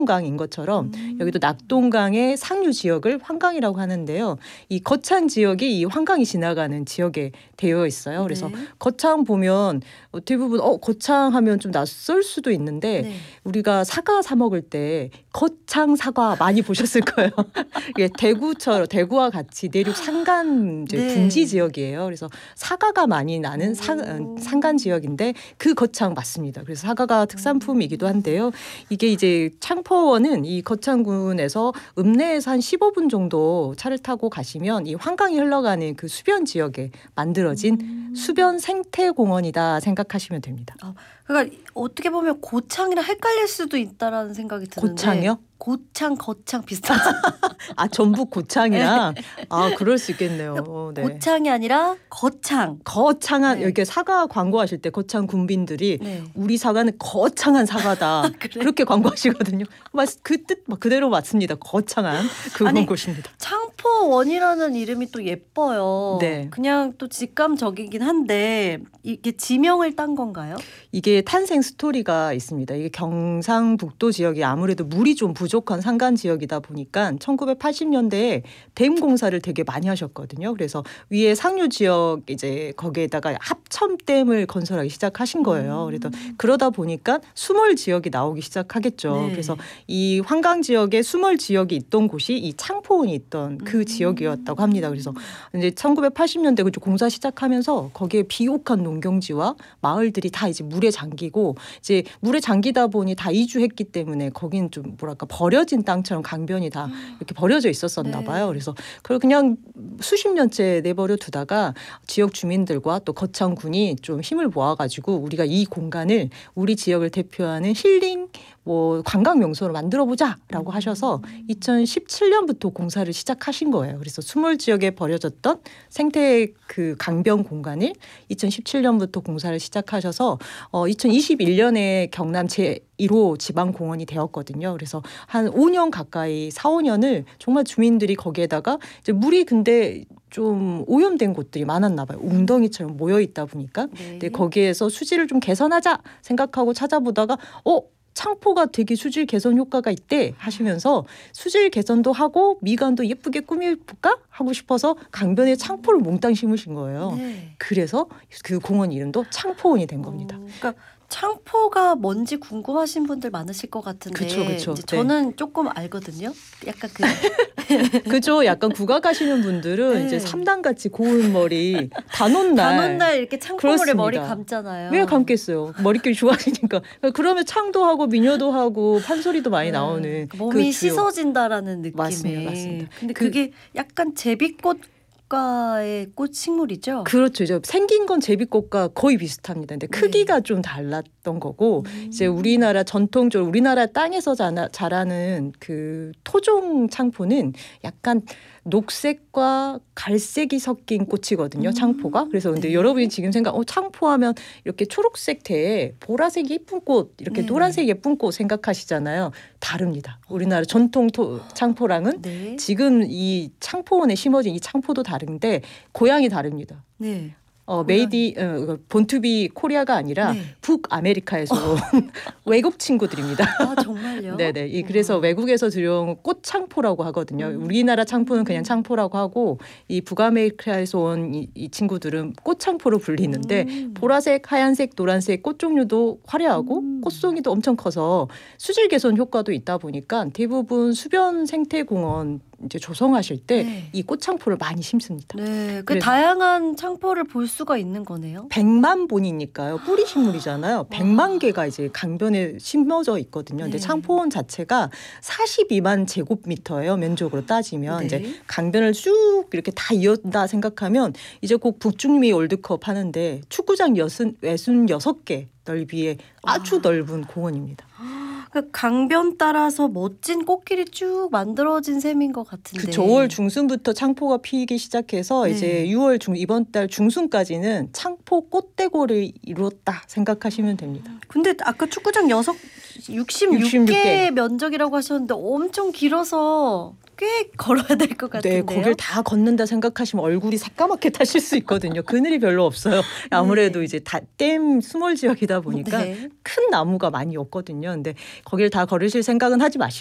낙동강인 것처럼 여기도 낙동강의 상류 지역을 환강이라고 하는데요. 이 거창 지역이 이 환강이 지나가는 지역에 되어 있어요. 그래서 네. 거창 보면 대부분 거창 하면 좀 낯설 수도 있는데 네. 우리가 사과 사 먹을 때 거창 사과 많이 보셨을 거예요. 이게 대구와 같이 내륙 산간 이제 네. 분지 지역이에요. 그래서 사과가 많이 나는 산간 지역인데 그 거창 맞습니다. 그래서 사과가 특산품이기도 한데요. 이게 이제 창포원은 이 거창군에서 읍내에서 한 15분 정도 차를 타고 가시면 이 환강이 흘러가는 그 수변 지역에 만들어진 수변 생태공원이다 생각하시면 됩니다. 그러니까 어떻게 보면 고창이랑 헷갈릴 수도 있다라는 생각이 드는데. 고창이요? 고창, 거창 비슷하죠. 전북 고창이랑 네. 그럴 수 있겠네요. 네. 고창이 아니라 거창. 거창한 네. 이렇게 사과 광고하실 때 거창 군빈들이 네. 우리 사과는 거창한 사과다. 그래? 그렇게 광고하시거든요. 그 뜻 그대로 맞습니다. 거창한 그런 곳입니다. 창포원이라는 이름이 또 예뻐요. 네. 그냥 또 직감적이긴 한데 이게 지명을 딴 건가요? 이게 탄생 스토리가 있습니다. 이게 경상북도 지역이 아무래도 물이 좀 부족한 산간 지역이다 보니까 1980년대에 댐 공사를 되게 많이 하셨거든요. 그래서 위에 상류 지역 이제 거기에다가 합첨댐을 건설하기 시작하신 거예요. 그러다 보니까 수몰 지역이 나오기 시작하겠죠. 네. 그래서 이 환강 지역에 수몰 지역이 있던 곳이 이 창포원이 있던 그 지역이었다고 합니다. 그래서 이제 1980년대 공사 시작하면서 거기에 비옥한 농경지와 마을들이 다 이제 물에 잠기고 이제 물에 잠기다 보니 다 이주했기 때문에 거기는 좀 뭐랄까 버려진 땅처럼 강변이 다 이렇게 버려져 있었었나 네. 봐요. 그래서 그걸 그냥 수십 년째 내버려 두다가 지역 주민들과 또 거창군이 좀 힘을 모아가지고 우리가 이 공간을 우리 지역을 대표하는 힐링 관광 명소로 만들어보자라고 하셔서 2017년부터 공사를 시작하신 거예요. 그래서 수몰 지역에 버려졌던 생태 그 강변 공간을 2017년부터 공사를 시작하셔서 2021년에 경남 제1호 지방공원이 되었거든요. 그래서 한 5년 가까이 4, 5년을 정말 주민들이 거기에다가 이제 물이 근데 좀 오염된 곳들이 많았나 봐요. 웅덩이처럼 모여 있다 보니까. 네. 근데 거기에서 수질을 좀 개선하자 생각하고 찾아보다가 창포가 되게 수질 개선 효과가 있대 하시면서 수질 개선도 하고 미관도 예쁘게 꾸며볼까 하고 싶어서 강변에 창포를 몽땅 심으신 거예요. 네. 그래서 그 공원 이름도 창포원이 된 겁니다. 그러니까 창포가 뭔지 궁금하신 분들 많으실 것 같은데 그쵸. 이제 네. 저는 조금 알거든요. 약간 그죠? 약간 국악 하시는 분들은 네. 이제 3단같이 고운 머리 단오날 이렇게 창포물에 그렇습니다. 머리 감잖아요. 왜 감겠어요? 머릿결이 좋아지니까. 그러면 창도 하고 미녀도 하고 판소리도 많이 나오는 몸이 그 주요. 씻어진다라는 느낌의. 맞습니다. 근데 그게 약간 제비꽃과의 꽃 식물이죠. 그렇죠. 이제 생긴 건 제비꽃과 거의 비슷합니다. 근데 크기가 좀 달랐던 거고 이제 우리나라 전통적으로 우리나라 땅에서 자라는 그 토종 창포는 약간 녹색과 갈색이 섞인 꽃이거든요. 창포가. 그래서 근데 여러분이 지금 창포하면 이렇게 초록색 대에 보라색 예쁜 꽃, 이렇게 네. 노란색 예쁜 꽃 생각하시잖아요. 다릅니다. 우리나라 전통 창포랑은 네. 지금 이 창포원에 심어진 이 창포도 다른데 고향이 다릅니다. 네. 본투비 코리아가 아니라 네. 북아메리카에서 온 외국 친구들입니다. 정말요? 네네. 그래서 외국에서 들여온 꽃창포라고 하거든요. 우리나라 창포는 그냥 창포라고 하고 이 북아메리카에서 온 이 친구들은 꽃창포로 불리는데 보라색, 하얀색, 노란색 꽃 종류도 화려하고 꽃송이도 엄청 커서 수질 개선 효과도 있다 보니까 대부분 수변 생태공원 이제 조성하실 때 이 꽃창포를 많이 심습니다. 네, 그 다양한 창포를 볼 수가 있는 거네요. 100만 본이니까요. 뿌리 식물이잖아요. 100만 개가 이제 강변에 심어져 있거든요. 근데 네. 창포원 자체가 42만 제곱미터예요. 면적으로 따지면 네. 이제 강변을 쭉 이렇게 다 이었다 생각하면 이제 곧 북중미 월드컵 하는데 축구장 66개 넓이의 아주 넓은 공원입니다. 그 강변 따라서 멋진 꽃길이 쭉 만들어진 셈인 것 같은데. 그쵸. 5월 중순부터 창포가 피기 시작해서 네. 이제 6월 이번 달 중순까지는 창포 꽃대고를 이뤘다 생각하시면 됩니다. 근데 아까 축구장 66개 면적이라고 하셨는데 엄청 길어서 꽤 걸어야 될 것 네, 같은데요. 거길 다 걷는다 생각하시면 얼굴이 새까맣게 타실 수 있거든요. 그늘이 별로 없어요. 아무래도 네. 이제 댐 수몰 지역이다 보니까 네. 큰 나무가 많이 없거든요. 근데 거길 다 걸으실 생각은 하지 마시고